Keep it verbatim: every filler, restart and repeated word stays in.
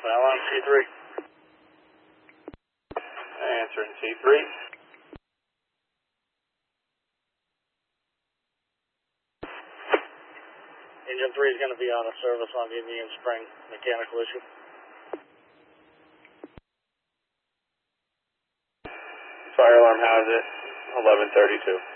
Well, on C three. Answering C three. Engine three is going to be out of service on the Indian Spring mechanical issue. Fire alarm has it, eleven thirty-two.